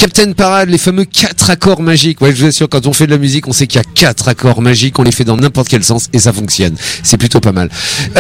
Captain Parade, les fameux 4 accords magiques. Ouais, je vous assure, quand on fait de la musique, on sait qu'il y a 4 accords magiques, on les fait dans n'importe quel sens et ça fonctionne. C'est plutôt pas mal.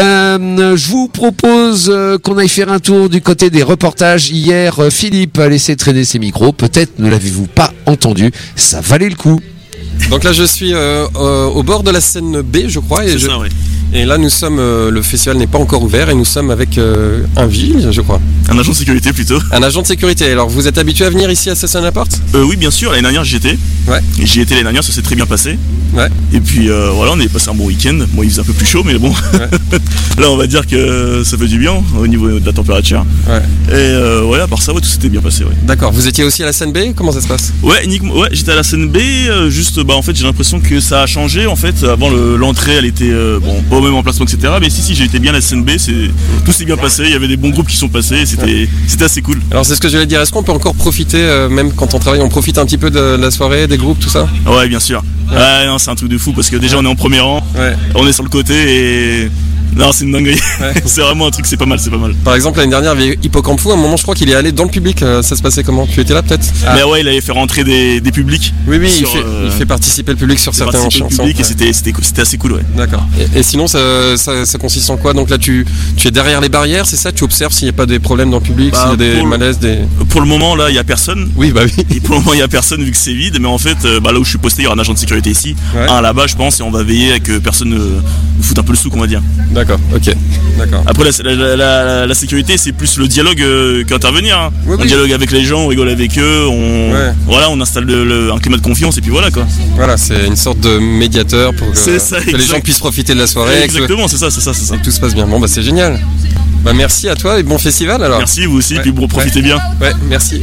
Je vous propose qu'on aille faire un tour du côté des reportages. Hier, Philippe a laissé traîner ses micros. Peut-être ne l'avez-vous pas entendu. Ça valait le coup. Donc là, je suis au bord de la Seine B, je crois. Et là, nous sommes. Le festival n'est pas encore ouvert et nous sommes avec un vigile, je crois. Un agent de sécurité plutôt. Un agent de sécurité. Alors, vous êtes habitué à venir ici à Cesson-la-Porte ? Oui, bien sûr. L'année dernière, j'y étais. Ouais. Et j'y étais l'année dernière, ça s'est très bien passé. Ouais. Et puis voilà, on est passé un bon week-end. Bon, il faisait un peu plus chaud, mais bon. Ouais. Là, on va dire que ça fait du bien au niveau de la température. Ouais. Et ouais, à part ça, ouais, tout s'était bien passé. Ouais. D'accord. Vous étiez aussi à la Seine B ? Comment ça se passe ? Ouais, ouais, j'étais à la Seine B. Juste, en fait, j'ai l'impression que ça a changé. En fait, avant l'entrée, elle était pas au même emplacement, etc. Mais si, j'ai été bien à la Seine B. Tout s'est bien passé. Il y avait des bons groupes qui sont passés. C'était assez cool. Alors, c'est ce que j'allais dire. Est-ce qu'on peut encore profiter, même quand on travaille, on profite un petit peu de la soirée, des groupes, tout ça ? Ouais, bien sûr. Ouais, non, c'est un truc de fou parce que déjà on est en premier rang, on est sur le côté et non, c'est une dinguerie. Ouais. C'est vraiment un truc, c'est pas mal. Par exemple, l'année dernière, il y avait Hippocampe Fou. À un moment, je crois qu'il est allé dans le public. Ça se passait comment ? Tu étais là peut-être ? Mais ouais, il avait fait rentrer des publics. Oui, il fait participer le public sur certains chansons. Et c'était assez cool, ouais. D'accord. Et sinon, ça consiste en quoi ? Donc là, tu es derrière les barrières, c'est ça ? Tu observes s'il n'y a pas des problèmes dans le public, s'il y a des malaises, Pour le moment, là, il y a personne. Oui, bah oui. Et pour le moment, il y a personne vu que c'est vide. Mais en fait, là où je suis posté, il y aura un agent de sécurité ici, un là-bas, je pense, et on va veiller à que personne ne foute un peu le souk, on va dire. D'accord. Ok. D'accord. Après la sécurité, c'est plus le dialogue qu'intervenir. Hein. Oui, on dialogue avec les gens, on rigole avec eux, on installe un climat de confiance et puis voilà quoi. Voilà, c'est une sorte de médiateur pour que les gens puissent profiter de la soirée. Exactement, c'est ça. Et que tout se passe bien. Bon bah c'est génial. Bah merci à toi et bon festival alors. Merci vous aussi, puis profitez bien. Ouais, merci.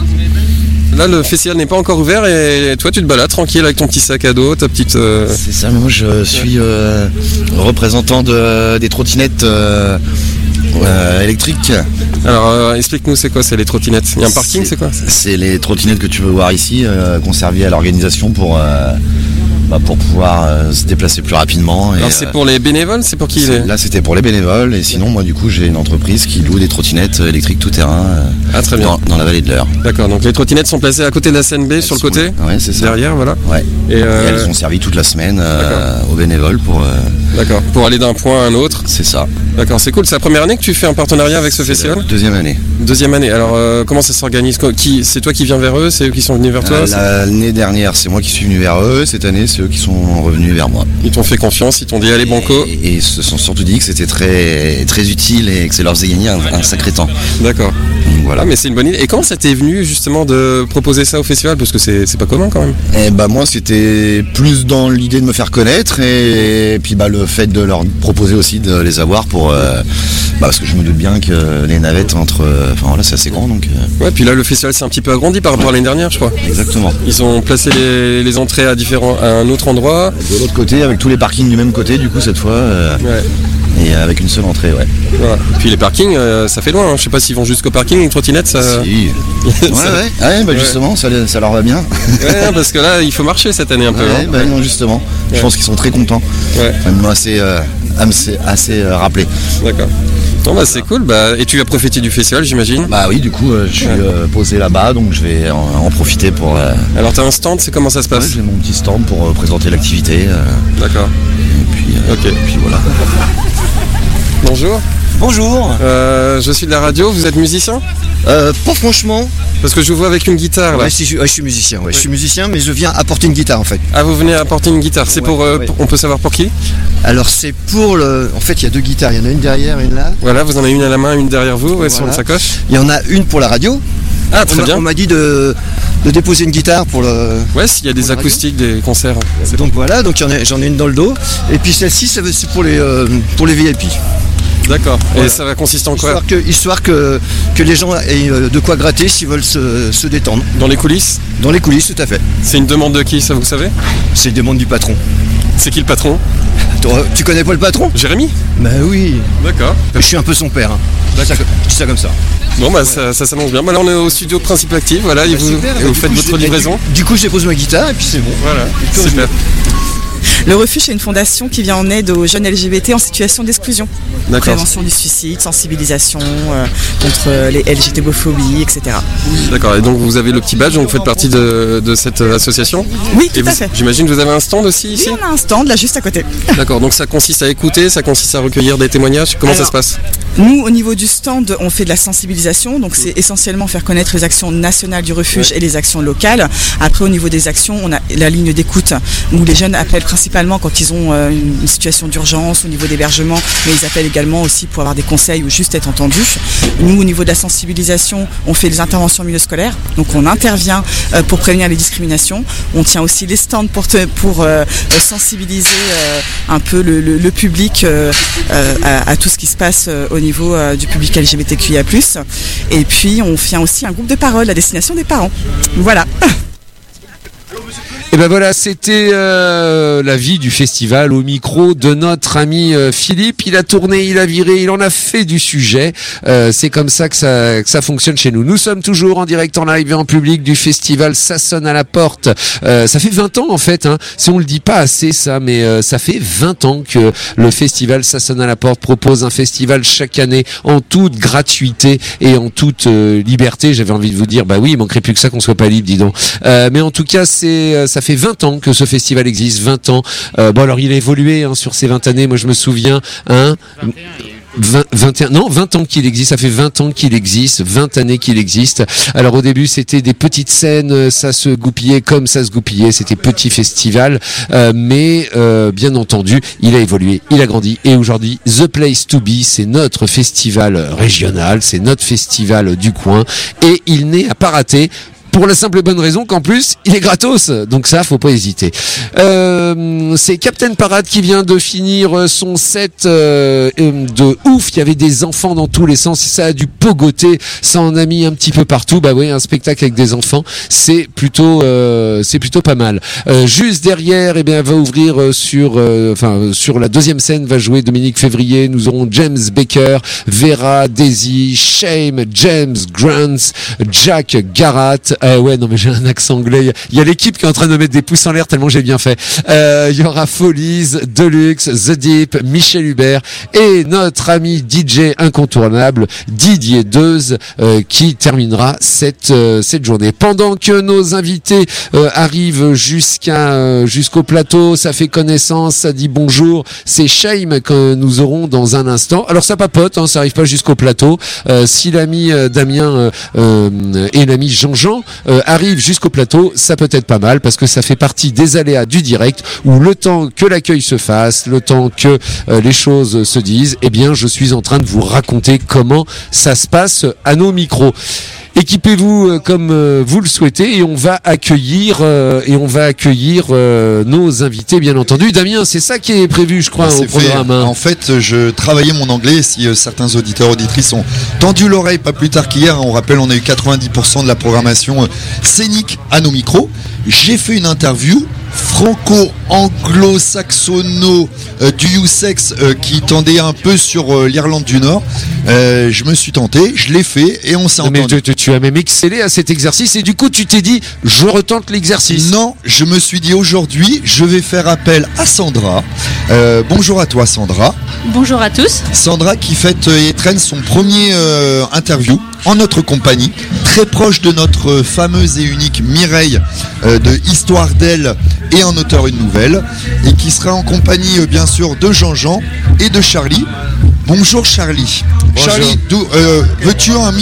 Là, le festival n'est pas encore ouvert et toi, tu te balades tranquille avec ton petit sac à dos, ta petite... C'est ça, moi je suis représentant des trottinettes électriques. Alors, explique-nous, c'est quoi, c'est les trottinettes ? Il y a un parking, c'est quoi ? C'est les trottinettes que tu veux voir ici, conservées à l'organisation pour pouvoir se déplacer plus rapidement. Alors c'est pour les bénévoles, c'est pour qui Là c'était pour les bénévoles et sinon moi du coup j'ai une entreprise qui loue des trottinettes électriques tout terrain très bien. Dans la vallée de l'Eure. D'accord, donc les trottinettes sont placées à côté de la Seine B sur le côté ? Ouais, c'est ça. Derrière, voilà. Ouais. Et elles ont servi toute la semaine aux bénévoles pour... D'accord, pour aller d'un point à un autre. C'est ça. D'accord, c'est cool. C'est la première année que tu fais un partenariat avec ce festival ? Deuxième année. Deuxième année. Alors comment ça s'organise ? C'est toi qui viens vers eux ? C'est eux qui sont venus vers toi ? L'année dernière c'est moi qui suis venu vers eux. Cette année c'est eux qui sont revenus vers moi. Ils t'ont fait confiance, ils t'ont dit allez banco. Et ils se sont surtout dit que c'était très, très utile et que ça leur faisait gagner un sacré temps. D'accord. Donc, voilà. Ah, mais c'est une bonne idée. Et comment ça t'est venu justement de proposer ça au festival ? Parce que c'est pas commun quand même. Moi c'était plus dans l'idée de me faire connaître et puis le fait de leur proposer aussi de les avoir pour... parce que je me doute bien que les navettes c'est assez grand donc... Ouais, puis là le festival s'est un petit peu agrandi par rapport à l'année dernière je crois. Exactement. Ils ont placé les entrées à un autre endroit. De l'autre côté, avec tous les parkings du même côté du coup cette fois. Et avec une seule entrée, ouais. Voilà. Et puis les parkings, ça fait loin, hein. Je sais pas s'ils vont jusqu'au parking, les trottinettes, ça... Si. Justement, ça leur va bien. Ouais, parce que là, il faut marcher cette année un peu. Non, justement. Je pense qu'ils sont très contents. Ouais. Même assez rappelés. D'accord. Bon c'est cool, et tu vas profiter du festival j'imagine ? Bah oui, du coup je suis posé là-bas donc je vais en profiter pour... Alors t'as un stand, c'est comment ça se passe ? J'ai mon petit stand pour présenter l'activité. D'accord. Et puis voilà. Bonjour. Bonjour. Je suis de la radio, vous êtes musicien ? Pas franchement. Parce que je vous vois avec une guitare là. Je suis musicien, je suis musicien mais je viens apporter une guitare en fait. Ah vous venez apporter une guitare, c'est on peut savoir pour qui ? Alors c'est pour en fait il y a deux guitares, il y en a une derrière et une là. Voilà, vous en avez une à la main, une derrière vous, sur une sacoche. Il y en a une pour la radio. Ah très bien. On m'a dit de déposer une guitare pour le... Ouais, s'il y a des acoustiques, des concerts. Donc voilà, donc j'en ai une dans le dos. Et puis celle-ci c'est pour les VIP. D'accord. Voilà. Et ça va consister en quoi ? Histoire que les gens aient de quoi gratter s'ils veulent se détendre. Dans les coulisses ? Dans les coulisses, tout à fait. C'est une demande de qui, ça vous savez ? C'est une demande du patron. C'est qui le patron ? Tu connais pas le patron ? Jérémy ? Bah oui. D'accord. Je suis un peu son père. Je dis ça comme ça. Bon ça s'annonce bien. Là on est au studio Principe Active, voilà, et vous faites votre livraison. Du coup je dépose ma guitare et puis c'est bon. Voilà, super. Le Refuge est une fondation qui vient en aide aux jeunes LGBT en situation d'exclusion. D'accord. Prévention du suicide, sensibilisation contre les LGBTophobies, etc. D'accord, et donc vous avez le petit badge, donc vous faites partie de cette association? Oui, tout à fait. J'imagine que vous avez un stand aussi ici? Oui, on a un stand là juste à côté. D'accord, donc ça consiste à écouter, ça consiste à recueillir des témoignages, comment ça se passe? Nous, au niveau du stand, on fait de la sensibilisation, donc c'est essentiellement faire connaître les actions nationales du refuge et les actions locales. Après, au niveau des actions, on a la ligne d'écoute où les jeunes appellent principalement quand ils ont une situation d'urgence au niveau d'hébergement, mais ils appellent également aussi pour avoir des conseils ou juste être entendus. Nous, au niveau de la sensibilisation, on fait des interventions en milieu scolaire, donc on intervient pour prévenir les discriminations. On tient aussi les stands pour sensibiliser un peu le public à tout ce qui se passe au niveau du public LGBTQIA+. Et puis on fait aussi un groupe de parole à destination des parents. Voilà. Et ben voilà, c'était la vie du festival au micro de notre ami Philippe. Il a tourné, il a viré, il en a fait du sujet. C'est comme ça que ça fonctionne chez nous. Nous sommes toujours en direct, en live et en public du festival Ça sonne à la porte. Ça fait 20 ans en fait, hein. Si on le dit pas assez ça, mais ça fait 20 ans que le festival Ça sonne à la porte propose un festival chaque année en toute gratuité et en toute liberté. J'avais envie de vous dire, bah oui, il manquerait plus que ça qu'on soit pas libre, dis donc. Mais en tout cas, ça fait 20 ans que ce festival existe, 20 ans. Bon alors il a évolué sur ces 20 années, moi je me souviens, 20 ans qu'il existe, ça fait 20 ans qu'il existe, 20 années qu'il existe. Alors au début c'était des petites scènes, ça se goupillait comme ça se goupillait, c'était petit festival, mais bien entendu il a évolué, il a grandi et aujourd'hui The Place to Be, c'est notre festival régional, c'est notre festival du coin et il n'est à pas rater. Pour la simple et bonne raison qu'en plus, il est gratos. Donc ça, faut pas hésiter. C'est Captain Parade qui vient de finir son set de ouf. Il y avait des enfants dans tous les sens. Ça a dû pogoter. Ça en a mis un petit peu partout. Bah oui, un spectacle avec des enfants, c'est plutôt pas mal. Juste derrière, eh bien, va ouvrir sur la deuxième scène va jouer Dominique Février. Nous aurons James Baker, Vera, Daisy, Shame, James Grant, Jack Garat. Ouais, non mais j'ai un accent anglais. Il y a l'équipe qui est en train de mettre des pouces en l'air tellement j'ai bien fait. Il y aura Follies, Deluxe, The Deep, Michel Hubert et notre ami DJ incontournable Didier Deuze qui terminera cette journée. Pendant que nos invités arrivent jusqu'au plateau, ça fait connaissance, ça dit bonjour. C'est Shame que nous aurons dans un instant. Alors ça papote, ça arrive pas jusqu'au plateau. Si l'ami Damien et l'ami Jean-Jean arrive jusqu'au plateau, ça peut être pas mal parce que ça fait partie des aléas du direct où le temps que l'accueil se fasse, le temps que les choses se disent, eh bien je suis en train de vous raconter comment ça se passe à nos micros. Équipez-vous comme vous le souhaitez et on va accueillir nos invités bien entendu. Damien, c'est ça qui est prévu je crois au programme. En fait, je travaillais mon anglais. Si certains auditeurs auditrices ont tendu l'oreille pas plus tard qu'hier, on rappelle on a eu 90% de la programmation scénique à nos micros. J'ai fait une interview franco-anglo-saxono du Yousex qui tendait un peu sur l'Irlande du Nord. Je me suis tenté, je l'ai fait et on s'est entendu. Mais tu as même excellé à cet exercice et du coup tu t'es dit je retente l'exercice. Non, je me suis dit aujourd'hui je vais faire appel à Sandra. Bonjour à toi Sandra. Bonjour à tous. Sandra qui fête et traîne son premier interview en notre compagnie, très proche de notre fameuse et unique Mireille de Histoire d'elle et en auteur une nouvelle, et qui sera en compagnie bien sûr de Jean-Jean et de Charlie. Bonjour Charlie. Bonjour. Charlie, veux-tu un